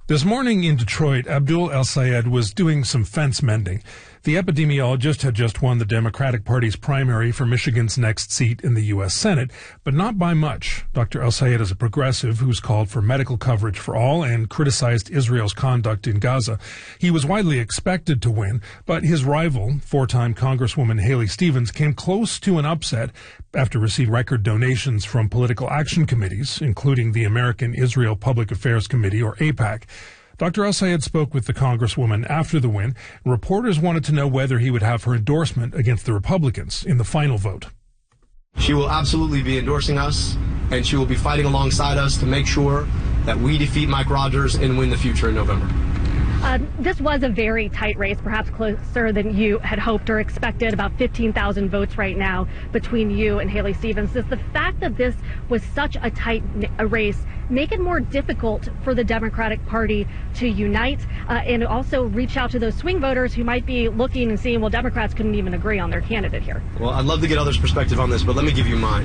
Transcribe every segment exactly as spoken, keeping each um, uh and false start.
This morning in Detroit, Abdul El-Sayed was doing some fence mending. The epidemiologist had just won the Democratic Party's primary for Michigan's next seat in the U S Senate, but not by much. Doctor El-Sayed is a progressive who's called for medical coverage for all and criticized Israel's conduct in Gaza. He was widely expected to win, but his rival, four-time Congresswoman Haley Stevens, came close to an upset after receiving record donations from political action committees, including the American Israel Public Affairs Committee, or AIPAC. Doctor El-Sayed spoke with the Congresswoman after the win, and reporters wanted to know whether he would have her endorsement against the Republicans in the final vote. She will absolutely be endorsing us, and she will be fighting alongside us to make sure that we defeat Mike Rogers and win the future in November. Uh, this was a very tight race, perhaps closer than you had hoped or expected, about fifteen thousand votes right now between you and Haley Stevens. Does the fact that this was such a tight a race make it more difficult for the Democratic Party to unite uh, and also reach out to those swing voters who might be looking and seeing, well, Democrats couldn't even agree on their candidate here? Well, I'd love to get others' perspective on this, but let me give you mine.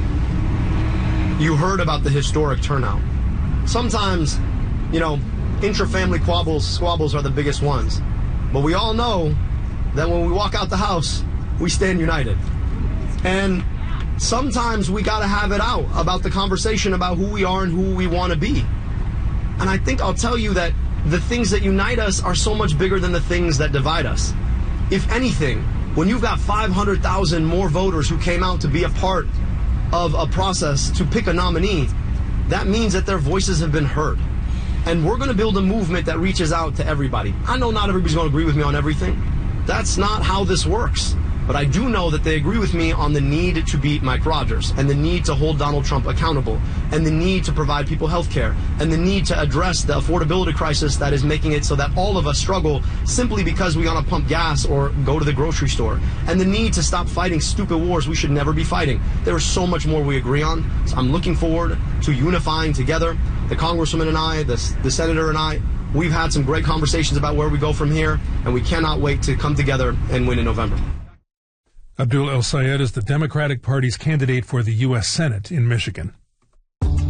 You heard about the historic turnout. Sometimes, you know, intra-family squabbles, squabbles are the biggest ones. But we all know that when we walk out the house, we stand united. And sometimes we got to have it out about the conversation about who we are and who we want to be. And I think I'll tell you that the things that unite us are so much bigger than the things that divide us. If anything, when you've got five hundred thousand more voters who came out to be a part of a process to pick a nominee, that means that their voices have been heard. And we're going to build a movement that reaches out to everybody. I know not everybody's going to agree with me on everything. That's not how this works. But I do know that they agree with me on the need to beat Mike Rogers and the need to hold Donald Trump accountable and the need to provide people health care and the need to address the affordability crisis that is making it so that all of us struggle simply because we want to pump gas or go to the grocery store, and the need to stop fighting stupid wars we should never be fighting. There is so much more we agree on. So I'm looking forward to unifying together. The Congresswoman and I, the, the Senator and I, we've had some great conversations about where we go from here, and we cannot wait to come together and win in November. Abdul El-Sayed is the Democratic Party's candidate for the U S Senate in Michigan.